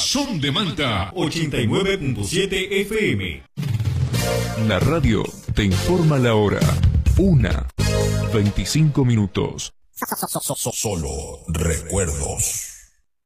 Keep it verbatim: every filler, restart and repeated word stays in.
Son de Manta ochenta y nueve punto siete F M. La radio te informa la hora. Una, veinticinco minutos. Solo recuerdos.